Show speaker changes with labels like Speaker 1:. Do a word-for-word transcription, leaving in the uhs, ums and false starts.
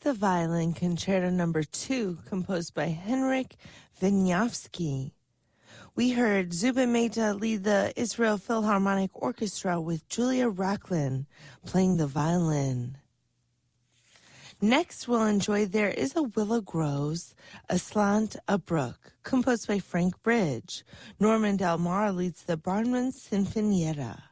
Speaker 1: the Violin Concerto Number two, composed by Henryk Wieniawski. We heard Zubin Mehta lead the Israel Philharmonic Orchestra with Julia Rachlin playing the violin. Next, we'll enjoy There Is a Willow Grows, Aslant a Brook, composed by Frank Bridge. Norman Del Mar leads the Barnum Sinfonietta.